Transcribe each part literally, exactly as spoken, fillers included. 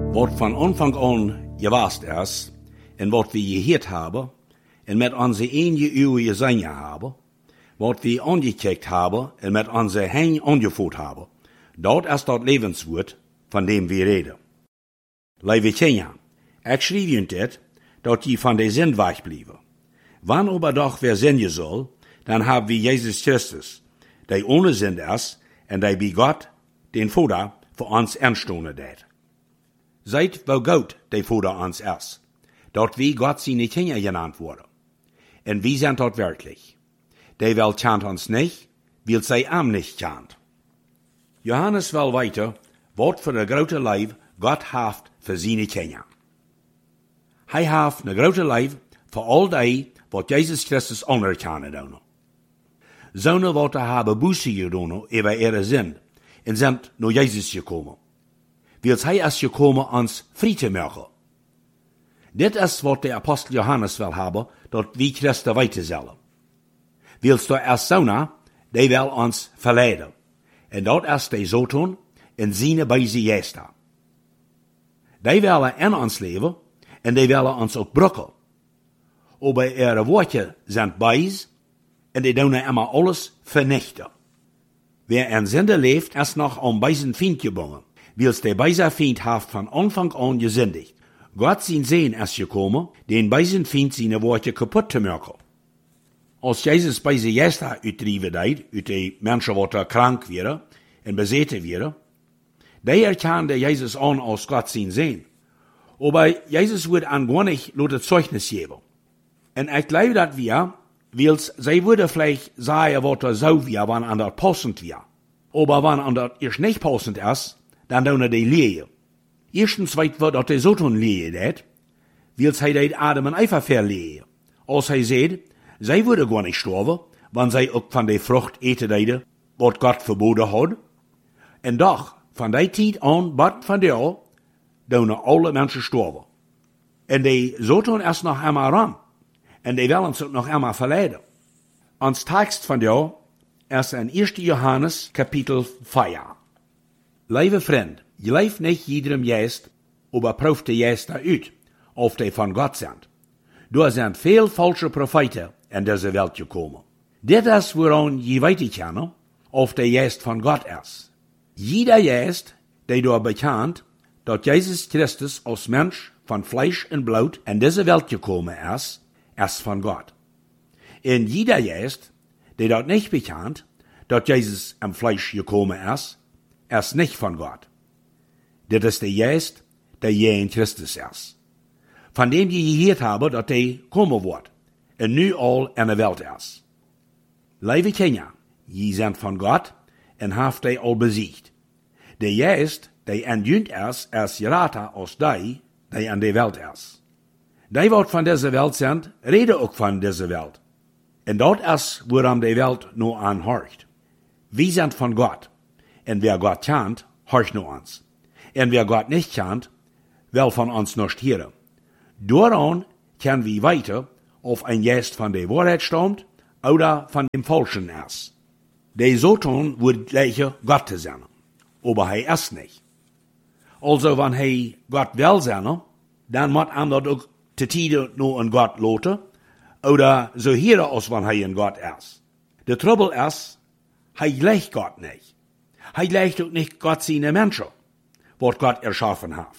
Wat van Anfang an gewast is, en wat we gehört haben, en met onze enige uwe gezien hebben, wat we angekickt hebben, en met onze heen angevoerd hebben, dat is dat levenswoord van dem we reden. Lieve kinderen, ik schreef je dit, dat je van de zin wegblijven. Wann aber doch wer sinnen soll, dan haben wir Jesus Christus, der ohne Sinn ist, en der bei Gott den Vater für uns ernstonen det. Seid wo Gott der Vater uns ist, dort wie Gott seine Kinder genannt wurde. Und wir sind dort wirklich. Der Welt kennt uns nicht, weil sie am nicht kennt. Johannes will weiter, was für eine große Liebe Gott hat für seine Kinder. Hij hat eine große Liebe für all die, wat Jesus Christus anerkennen doen. Zonen wat er hebben busse gedaan over ihre Sinn, en zijn naar Jesus gekomen. Wils hij is gekomen ons vrij te maken. Dit is wat de apostel Johannes wil hebben, dat wie Christen weten zullen. Wils er is zonen, die wil ons verleiden. En dat is de Satan en zijn bijze gesta. Die willen in ons leven, en die willen ons ook brokken. Aber ihre Worte sind beis, und die doen immer alles vernichten. Wer in Sünde lebt, ist noch am beisen Feind gebunden, wils der beise Feind hat von Anfang an gesündigt. Gott sein Sehen ist gekommen, den beisen Feind seine Worte kaputt zu machen. Als Jesus beise Gäste uitdrieven deed, uit die Menschen, die krank werden und bezeten werden, die erkannte Jesus an als Gott sein Sehen. Aber Jesus wird an gar nicht laut Zeugnis geben. En ik glaube dat wir, wils zij würden vielleicht sagen, wat er so wir, wann an dat passend wir. Aber wann an dat erst nicht passend ist, dann tun die Lehe. Erstens weit wird dat de so tun Lehe det, wils hij det Adam en Eva verlehe. Als hij sagt, zij würden gar nicht sterben, wann zij ook van de Frucht eten deiden, wat Gott verboden had. En doch, van die tijd aan, bad van der, doen alle mensen sterben. En de Satan is nog einmal ran. En die willen zich nog einmal verleiden. Ons tekst van jou is in eerste Johannes kapitel vier. Lieve vriend, je leeft niet iedereen juist, aber proef de juist uit, of die van God zijn. Er zijn veel falsche profeten in deze wereld gekomen. Dit is waarom je weten kan, of de juist van God is. Jeder juist, die door bekend, dat Jesus Christus als mens van Fleisch en Blut in deze wereld gekomen is, ist von Gott. In jeder Geist, der dort nicht bekannt, dass Jesus am Fleisch gekommen ist, ist nicht von Gott. Das ist der Geist, der je in Christus ist. Von dem je gehört habe, dass der kommen wird, und nu all in der Welt ist. Liebe Kinder, je sind von Gott, und haft die all besiegt. Der Geist, der entjünt ist, ist geraten als die, der in der Welt ist. Die, wat van deze Welt sind, reden ook van deze Welt. En dat is waarom de Welt nur anhorcht. Wir sind von Gott. En wer Gott kennt, horcht nur uns. En wer Gott nicht kennt, will von uns nicht hören. Daran können wir weiter, ob ein Geist von der Wahrheit stammt oder von dem Falschen ist. Der Satan wird gleicher Gott sein. Aber er ist nicht. Also, wenn er Gott will sein, dann muss er das auch te tijden nur een God loten, oder so hier als wann hij een God is. De trouble is, hij gleicht Gott nicht. Hij gleicht ook nicht Gott seine Menschen, wat Gott erschaffen hat.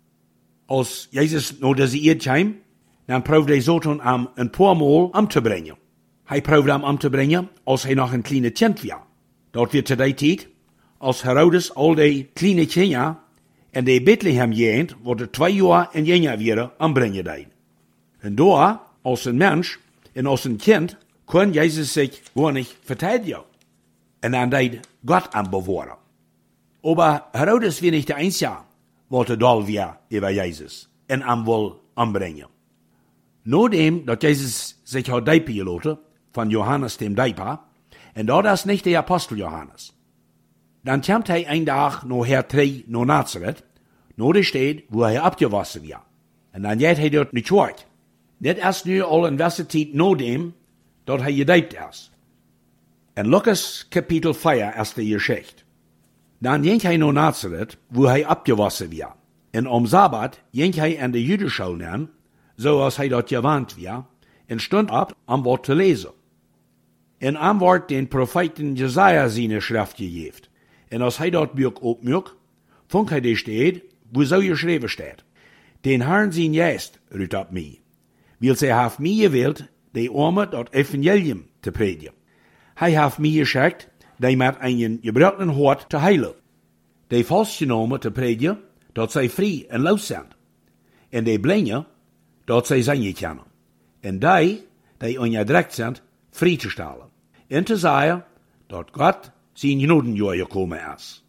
Als Jesus nur deze eerd kwam, dan proefde hij Satan am een paar Mal am te brengen. Hij proefde am am te brengen, als hij nog een kleine kind was. Dat wird zu der tijd, als Herodes al die kleine kinderen en de Bethlehem jent, wat er twee jaar en jener weer aanbrengen deed. En daar, als een mens en als een kind, kon Jezus zich gewoon niet verteidigen. En dan deed God aan bewahren. Aber Herodes war nicht der Einzige, wat er dal war über Jesus en am wil aanbrengen. Nachdem, dat Jezus sich had deipen gelaten, van Johannes dem Deiper, en dat is niet de apostel Johannes. Dan kwam hij een dag naar hertree naar Nazareth, naar de stad waar hij abgewassen was. En dan gaat hij dort niet weg. Dit is nu al een wisse tijd na dem, dat hij gedeipt is. En Lukas kapitel vier is de Geschichte. Dan ging hij naar Nazareth, waar hij abgewassen was. En om Sabbat ging hij aan de Judenschool aan, zoals hij dat gewand was, en stond op om wat te lezen. En am wordt den profeten Jesaja zijn schrift gegeven. En als hij dat boek opmerkt, vond hij de steed, wo zo geschreven staat. Den Herrn zijn Geest ruht op mij, wil zij heeft mij gewild, de armen dat evangelium te predigen. Hij heeft mij geschikt, die met een gebroken hart te heilen. De vastgenomen te predigen, dat zij vrij en los zijn. En de blinde, dat zij zijn kennen. En die, die onderdrukt zijn, vrij te stellen. En te zeggen, dat God zijn genodenjaar gekomen is.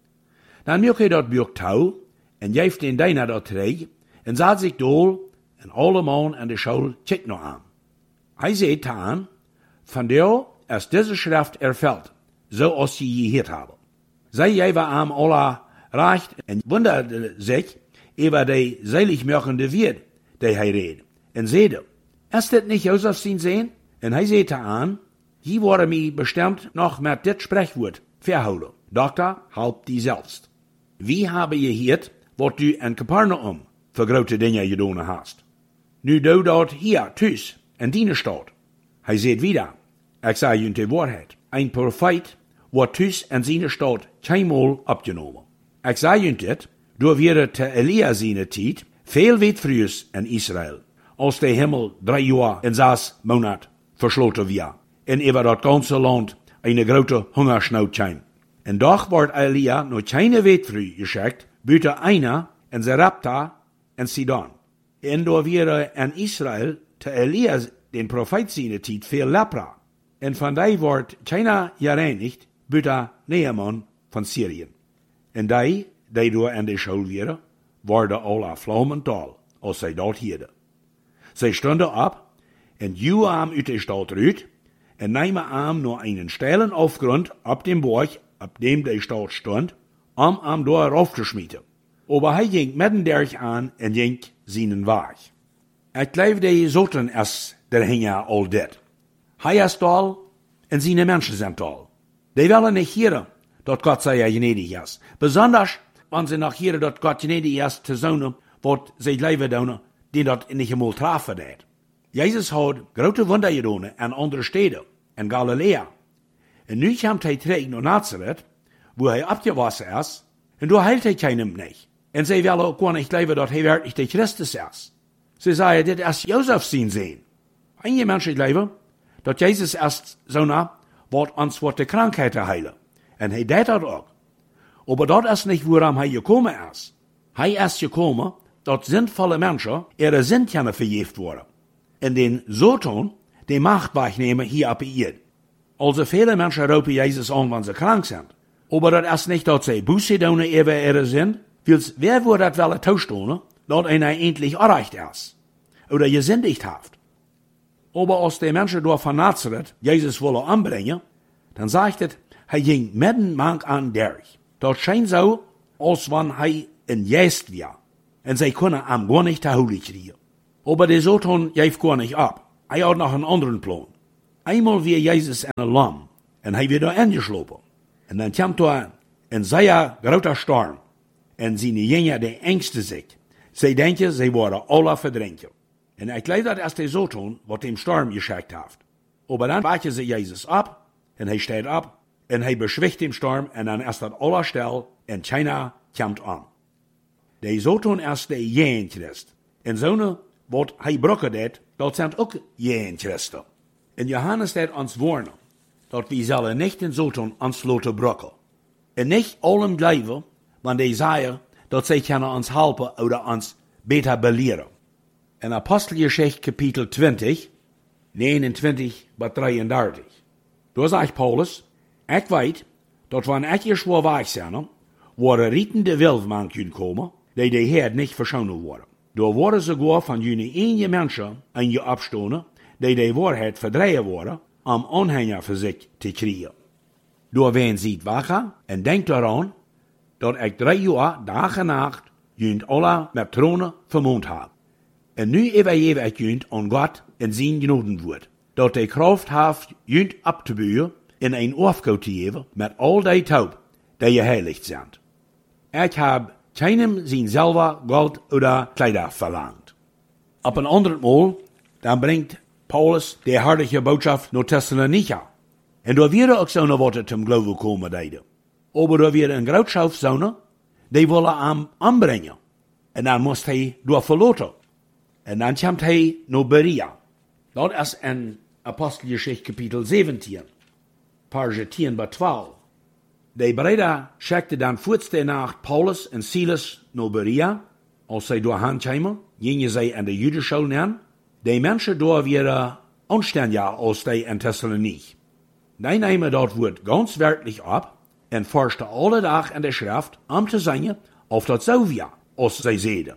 Dan maak hij dat boek touw, en geeft den dijner dat terug, en zet zich dool, en alle man aan de school kijkt nog aan. Hij zei aan, van jou is deze schrift ervuld, zoals je gehoord hebben. Zij jij war am alle recht, en wunderde zich über de zaligmachende Wort, die hij reed, en zeide, is dit niet Josef zijn zin? En hij zei aan, hier worden mij bestemd nog met dit spreekwoord verhouden. Dokter, help die zelfst. Wie hebben je gehoord, wat u in Capernaum voor grote dingen gedaan hast? Nu doe dat hier, thuis, in die stad. Hij zei wieder, ik zei je de waarheid, een profeet wordt thuis in zijn stad keinmal opgenomen. Ik zei je dit, door weer te Elia zijn tijd, veel weet vroeger in Israël, als de hemel drie jaar en zes maanden versloten was, en over dat ganze land een grote hongersnood kwam. En doch wordt Elia nog keine weet vroeg geschikt, buiten Eina en Zarepta en Sidon. En door weer in Israël te Elia den profeet zijn tijd veel lepra. En van die wordt keiner gereinigd, buiten Naaman van Syrien. En die, die door in de school waren, worden alle vlammental, als zij dat hielden. Zij stonden op, en juwen am uit de stad uit, en namen am nur einen steilen Aufgrund op dem Berg, op dem de stad stond, om am door rauf te schmieten. Aber hij ging midden derg aan en ging zijn weg. Ik geloof de zoten is der hinger al dit. Hij is tal, en zijn mensen zijn tal. Die willen niet hieren, dat God zij gnädig is. Besonders, wanneer ze nog hieren dat God gnädig is te zonen, wat zij leven doen, die dat niet eenmaal trafen deed. Jezus had grote wunder gedaan in andere steden, in Galilea. En nu komt hij terug naar Nazareth, wo hij opgewassen is, en daar heilt hij keinem niet. En zij willen ook gewoon niet geloven dat hij werkelijk de Christus is. Ze zeggen, dit is Jozef zijn zin. En je mensen geloven dat Jezus is zo'n wat ons voor de krankheid te heilen. En hij deed dat ook. Maar dat is niet waarom hij gekomen is. Hij is gekomen dat zinvolle mensen ihre zin kunnen vergeeft worden. En den Satan de macht wegnemen hier op de aarde. Also viele mensen roepen Jezus aan wanneer ze krank zijn. Maar dat is niet dat zij buße doen über ihre zin. Wils, wer wordt dat wel toestaan, dat hij endlich erreicht is? Oder gesündigt heeft? Aber als die mensen door van Nazareth Jezus willen aanbrengen, dan zegt het, hij ging midden mank aan derg. Dat schijnt zo, als wanneer hij een geest was. En zij kunnen hem gewoon niet te houden krijgen. Aber de Satan geeft gewoon niet op. Hij had nog een anderen plan. Einmal wie Jezus in een lam, en hij werd er ingeslopen. En dan komt er een zeer grote storm. En zijn jongen de engste zich. Zij denken, zij worden alle verdrinken. En ik geloof dat is de Satan wat dem storm geschikt heeft. Aber dan wachten ze Jezus op, en hij staat op, en hij beschwicht dem storm, en dan is dat alle stil, en keiner komt aan. De Satan is de jen Christ. En zo'n wat hij brokken deed, dat zijn ook jen Christen. En Johannes deed ons warnen, dat we zullen niet den Satan ons laten brokken. En niet allem geloven, wanneer die zeggen, dat zij kunnen ons helpen oder ons beter beleren. In Apostelgeschichte Kapitel twintig, negenentwintig bis drieëndertig. Daar zegt Paulus, ik weet, dat wanneer ik je schwaar weg zijn, worden rietende wilfman kunnen komen, die de Heer niet verschonen worden. Door worden sogar van jullie ene mensen aan je opstonen, die de waarheid verdreien worden, om aanhanger voor zich te krijgen. Door wen ziet wachten en denkt eraan, dat ik drie jaar, dag en nacht, jullie alle met tronen vermoond heb. En nu evalueer ik jullie aan God en zijn genodenwoord, dat de kracht heeft jullie op te buien in een afkoop te geven met al die taub, die je heiligt zijn. Ik heb keinem sein selber Gold oder Kleider verlangt. Ab ein anderes Mal, dann bringt Paulus die herrliche Botschaft nach Thessalonica. Und da wird auch so eine Worte zum Glauben kommen, deide. Aber da wird ein Grautschauf so, die wollen am anbrengen. Und dann muss hij door verloten. Und dann kommt hij naar Berea. Dat is in Apostelgeschichte Kapitel zeventien. Parge tien bij twaalf. Die Brüder schickten dann kurz danach Paulus und Silas nach Berea. Als sie doorheen kwamen, gingen sie an de Judenschule neer. Die Menschen daar waren anständiger als die in Thessalonich. Die nemen dat woord ganz wörtlich ab und forschten alle Tag in der Schrift, um zu sagen, of dat so war, als sie zeiden.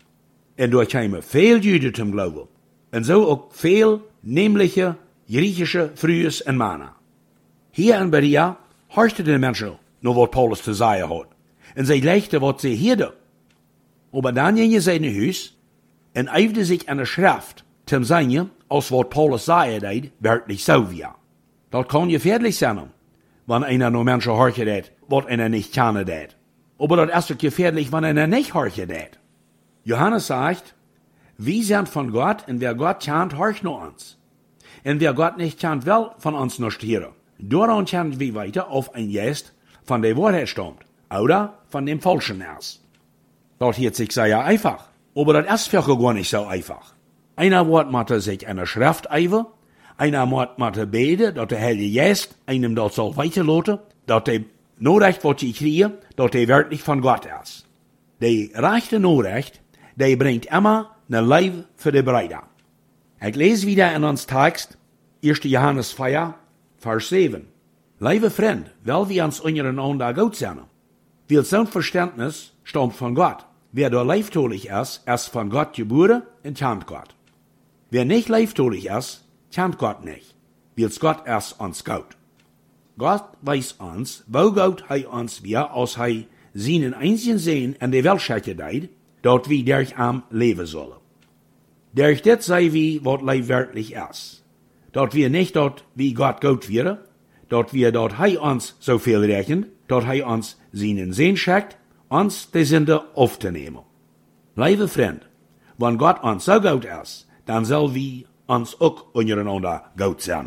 Und dort kamen veel Juden zum Glauben. Und so auch veel nämliche griechische Frühes und Männer. Hier in Berea horchten die Menschen nur, was Paulus zu sagen hat. Und sie legten, was sie hörten. Aber dann gingen sie in Haus und eiften sich an der Schrift, zum sagen, als was Paulus sagen, wirklich so war. Dat kan gefährlich sein, wenn einer nur Menschen horchen dat, was einer nicht kennen dat. Aber das ist auch gefährlich, wenn einer nicht horchen dat. Johannes sagt, wir sind von Gott, und wer Gott kennt, horcht nur uns. Und wer Gott nicht kennt, will von uns nicht hören. Daran können wir weiter auf ein Geist von der Wahrheit stammt, oder von dem Falschen ist. Das hört sich sehr einfach, aber das ist für gar nicht so einfach. Einer Wort macht sich eine Schrift eiver, einer Wort macht beten, dass der Heilige Geist einem das soll weiterlassen, dass der Nachricht, was ich kriege, dass der wirklich von Gott ist. Die rechte Nachricht, die bringt immer ein Leben für die Brüder. Ich lese wieder in uns Text, erster Johannes vier, Vers sieben. Liebe Freund, weil wir uns untereinander gut sind. Viel so ein Verständnis stammt von Gott. Wer da leibtolich ist, ist von Gott geboren und kennt Gott. Wer nicht leibtolich ist, kennt Gott nicht. Weil Gott ist uns gut. Gott weiß uns, wo Gott hij uns wir, als hij seinen einzigen Sehen in der Welt schickt hat, dort wir durch am leben sollen. Durch das sei wie, was Leib wirklich ist. Dort wir nicht dort, wie Gott gut wäre, dort wir dort hij uns so viel rechnen, dort hij uns seinen Sehen schickt, uns die Sünde aufzunehmen. Liebe Freund, wenn Gott uns so gut ist, dann soll wir uns auch untereinander gut sein.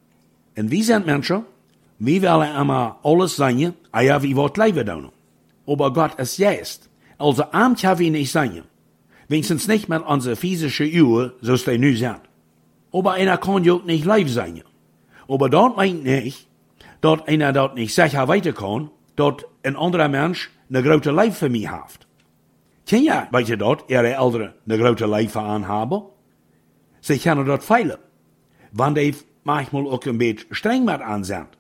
Und wir sind Menschen, wir wollen immer alles sein, ja, wie wir leben tun. Aber Gott ist Geist, also arm kann wir nicht sein. Wenigstens nicht mit unseren physischen Uhr, so es die nu sind. Aber einer kann ja auch nicht live sein. Aber dort meint nicht, dass einer dort nicht sicher weiter kann, dass ein anderer Mensch eine große Leib für mich hat. Ken ja, weet je dort, ihre Eltern eine große Leib für anhaben? Sie können dort feilen, wenn die manchmal auch ein bisschen streng mit an sind.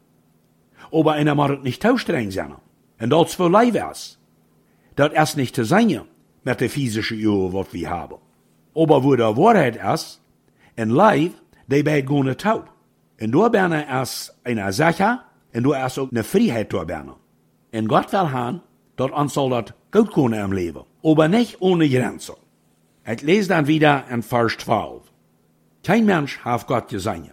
Aber einer muss nicht zu streng sein. Und das für Leib ist. Das ist nicht zu sein mit der physischen Uhr, was wir haben. Aber wo der Wahrheit ist, ein Leib, die wird gar nicht taub. Und da bin ist eine Sache, und da ist auch eine Freiheit da bin. Und Gott will haben, dass uns soll das gut können im Leben. Aber nicht ohne Grenzen. Ich lese dann wieder in Vers zwölf. Kein Mensch hat Gott gesehen.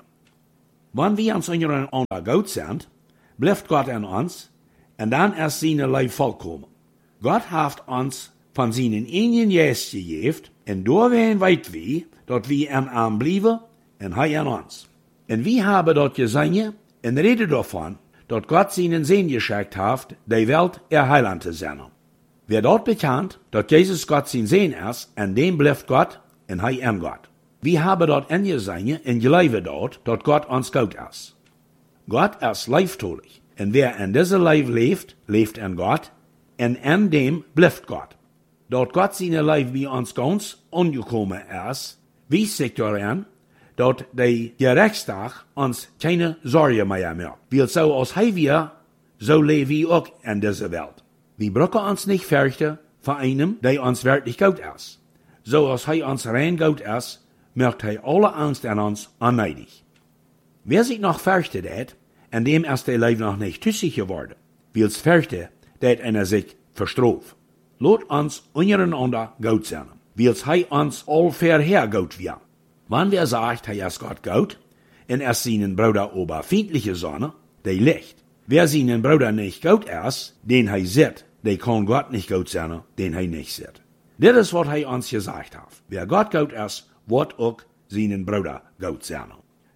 Wenn wir uns untereinander gut sind, bleibt Gott in uns, und dann ist seine Leib vollkommen. Gott hat uns von seinen eigenen Geist gegeben, und darin weit wir, dass wir in ihm bleiben, und er in uns. Und wir haben dort gesehen, und reden davon, dass Gott seinen Sehen geschickt hat, die Welt ihr Heiland zu sein. Wer dort bekannt, dass Jesus Gott sein Sehen ist, und dem bleibt Gott, und er in Gott. Wir haben dort angesehen, und glauben dort, dass Gott uns gut ist. Gott ist leibtolich, und wer in diesem Leib lebt, lebt in Gott, und in dem bleibt Gott. Dort Gott seine Leib wie uns ganz angekommen ist, wies sich daran, dass der Gerechtstag uns keine Sorge mehr macht. Weil so als hij wir, so leben wir auch in dieser Welt. Wir brauchen uns nicht fürchten vor einem, der uns wirklich gut ist. So als hij uns rein gut ist, macht hij alle Angst an uns unneidig. Wer sich noch fürchtet hat, an dem ist der Leib noch nicht tüchtig geworden. Weil es fürchtet, dat einer sich verstroft. Lot uns untereinander gut sein. Weil es hij uns all verher gut wird. Wenn wer sagt, hij ist Gott gut, und er seinen Bruder oberfeindliche Sonne, der liegt. Wer seinen Bruder nicht gut ist, den hij sieht, die kann Gott nicht gut sein, den er nicht sieht. Das ist, was er uns gesagt hat. Wer Gott gut ist, wird auch seinen Bruder gut sein.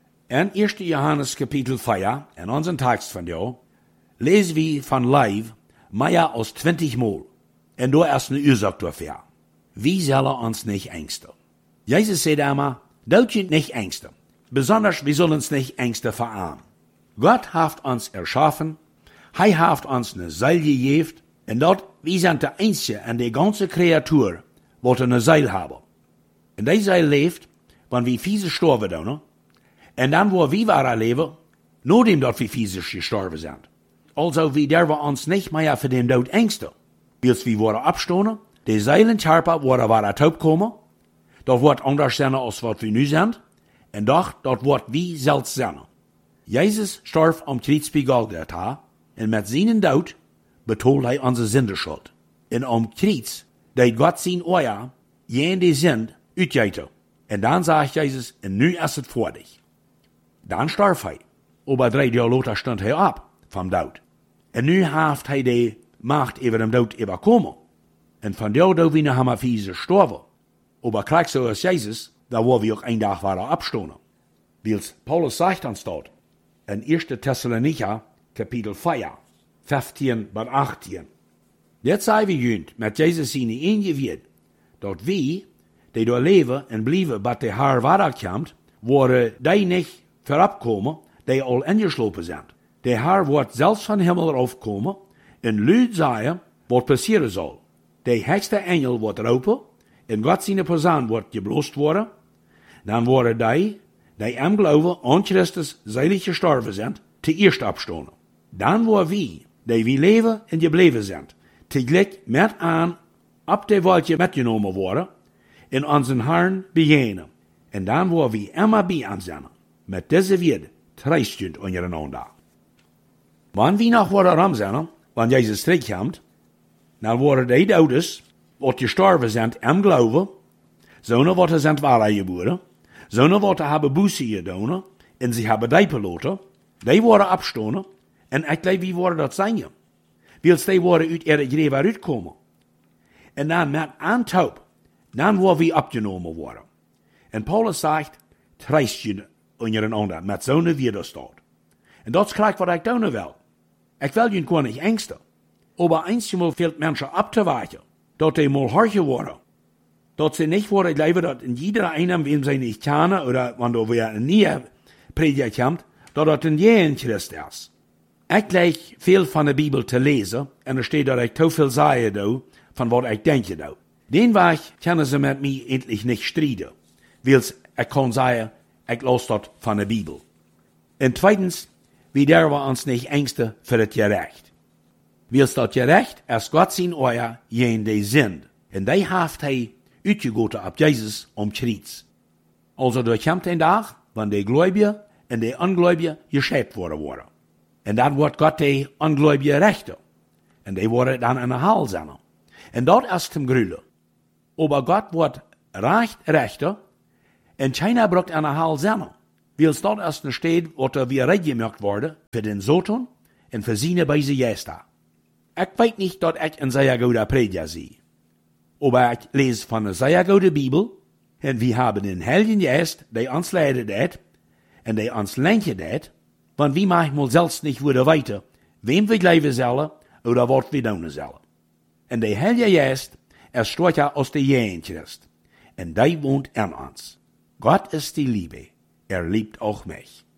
In ersten Johannes Kapitel vier, in unserem Text von dir, lesen wir von Leib mehr als zwanzig Mal. Und da ist eine Ursache dafür. Wie soll er uns nicht ängsten? Jesus sagt einmal, dort sind nicht Ängste. Besonders, wir sollen uns nicht Ängste verarmen. Gott hat uns erschaffen, er hat uns eine Seil gegeben, und dort, wir sind der Einzige an der ganzen Kreatur, die eine Seil haben. Und die Seil lebt, wenn wir physisch sterben, ne? Und dann, wo wir waren leben, nur dem dort wir physisch gestorben sind. Also, wir dürfen uns nicht mehr für den Tod ängsten. Als wir worden abstoßen, die Seilentärper worden waren taub kommen, dort wird anders sein, als was wir nu sind, und doch, dort wird wie selbst sein. Jesus starb am Kreuz bei Golgatha, und mit seinen Tod betont er unsere Sündenschuld. Und am Kreuz, deed Gott sein Euer, jen die Sünd uitgeten. Und dann sagt Jesus, und nu ist es vor dich. Dann starb er. Aber drei Jahre later stand er ab vom Tod. Und nu hat er die Macht über den Tod überkommen. Und von der Tod wieder haben wir fiese gestorben. Aber gleich so als Jesus, da wo wir auch ein Tag waren abstoßen. Wie Paulus sagt uns dort, in ersten Thessalonicher, Kapitel vier, fünfzehn bis achtzehn. Jetzt sei wir jünd, mit Jesus seine Enge wird, dort wir, die dort leben und bleiben, bis der Herr wiederkommt, worden die nicht vorabkommen, die all eingeschlopen sind. Der Herr wird selbst von Himmel raufkommen und Lüd sagen, was passieren soll. Der höchste Engel wird roepen, und Gott seine Person wird geblost worden. Dann worden die, die am Glauben an Christus seilig gestorben sind, zuerst abstoßen. Dann wo wir, die wir leben und gebleven sind, tegelijk mit an, ab der Wolke mitgenommen worden, in unseren Herrn begegnen. Und dann wo wir immer bei uns sind, mit dieser Welt treistend untereinander. Wann wir noch worden rum sind, wenn Jesus zurückkommt, dann worden die Todes, die gestorben sind am Glauben, zonen wat sind wahre geboren, zonen wat haben Buße gedaan, und sie haben die Piloten, die worden abstoßen, und ich glaube, wie worden dat zijn. Wils die worden uit ihre Gräber uitkomen. Und dann mit Antaub, dann wo wir abgenommen worden. Und Paulus sagt, treistjen untereinander, mit so einer Widerstand. Und das krijgt wat ich tun will. Ich will ihn gar nicht ängsten. Aber einmal fehlt Menschen abzuweichen, dass die mal horchen worden. Dass sie nicht worden glauben, dass in jeder einem, wem sie nicht kennen, oder wenn du wieder nie predigt kommt, dass das in jeden Christ ist. Ich gleich viel von der Bibel zu lesen, und es steht, dass ich zu viel sage, da, von was ich denke, da. Den Weg können sie mit mir endlich nicht streiten, weil ich kann sagen, ich lasse das von der Bibel. Und zweitens, wir dürfen uns nicht ängsten für das Gerecht. Weil das Gerecht ist Gott sein Euer, jen die sind. Und die hat er uitgegoten ab Jesus am Kreuz. Also da kommt ein Tag, wenn die Gläubigen und die Ungläubigen geschäbt worden worden. Und dann wird Gott die Ungläubigen rechten. Und die worden dann in der Hall sein. Und dort ist zum Grüle. Aber Gott wird recht rechter, und keiner braucht in der Hall sein. Weil es dort erst steht, was wir reingemacht worden für den Sohn und für seine Beise Jester. Ich weiß nicht, dass ich ein sehr guter Prediger sehe. Aber ich lese von einer sehr guten Bibel, und wir haben den Heiligen Geist, der uns leidet hat, und der uns lenkt hat, wenn wir manchmal selbst nicht wieder weiter, wem wir glauben sollen, oder was wir tun sollen. Und der Heilige Geist, er steht ja aus der Jeden Christ, und der wohnt in uns. Gott ist die Liebe, er liebt auch mich.